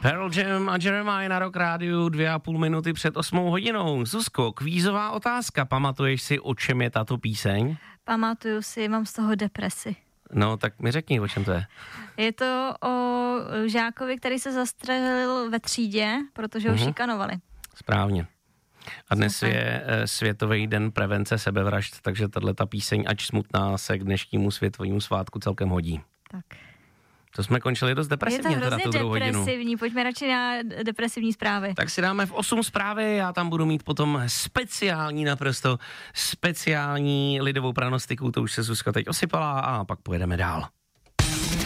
Pearl Jam a Jeremiah na Rock Rádiu 2,5 minuty před 8 hodinou. Zuzko, kvízová otázka. Pamatuješ si, o čem je tato píseň? Pamatuju si, mám z toho depresi. No, tak mi řekni, o čem to je. Je to o žákovi, který se zastřelil ve třídě, protože ho šikanovali. Správně. A dnes je Světový den prevence sebevražd, takže tato píseň, ač smutná, se k dnešnímu světovému svátku celkem hodí. Tak. To jsme končili dost depresivně. Je to hrozně depresivní, pojďme radši na depresivní zprávy. Tak si dáme v 8 zprávy, já tam budu mít potom naprosto speciální lidovou pranostiku, to už se Zuzka teď osypala a pak pojedeme dál.